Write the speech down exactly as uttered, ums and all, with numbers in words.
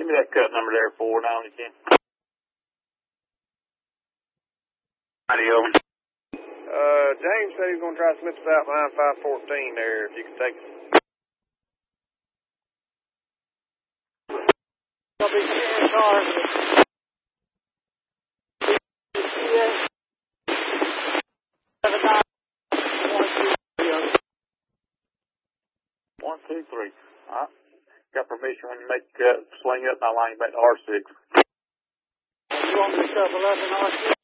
Give me that cut number there, four, now when you can. Radio. Uh, James said he's going to try to slip us out behind five fourteen there, if you could take us. I'll be in car. One, two, three. All right. Got permission when you make uh, swing up, and I'll line you back to R six. You want me to stop eleven R six?